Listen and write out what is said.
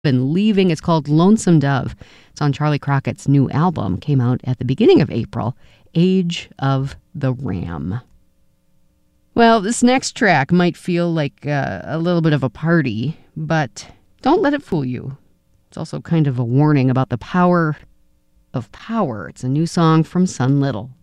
and leaving. It's called Lonesome Dove. It's on Charlie Crockett's new album, came out at the beginning of April, Age of the Ram. Well, this next track might feel like a little bit of a party, but don't let it fool you. It's also kind of a warning about the power of power. It's a new song from Sun Little.